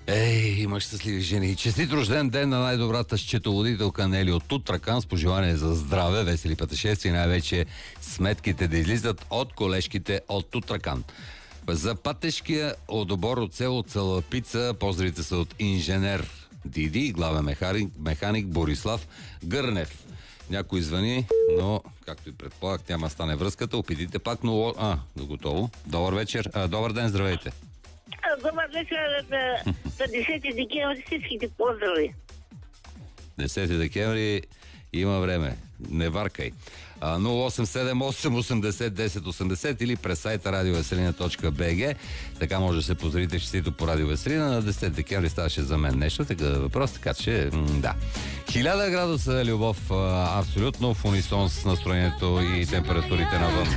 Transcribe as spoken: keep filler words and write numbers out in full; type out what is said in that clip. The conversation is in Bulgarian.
Ей, има щастливи жени. Честит рожден ден на най-добрата счетоводителка Нели от Тутракан с пожелание за здраве, весели пътешествия и най-вече сметките да излизат от колежките от Тутракан. За пътешкия одобор от село Цалапица поздравите са от инженер Диди и главен механик, механик Борислав Гърнев. Някой звъни, но, както и предполагах, няма стане връзката. Опитите пак, но... А, готово. Добър вечер. А, добър ден, здравейте. Добър вечер за, за десети декември, всичките поздрави. десети декември има време. Не варкай. А, нула осем седем осем осемдесет десет осемдесет или през сайта радиовеселина точка би джи. Така може да се поздравите честито по Радио Веселина. На десети декември ставаше за мен нещо, така въпрос, така че м- да. Хиляда градуса любов, а, абсолютно в унисон с настроението и температурите навън.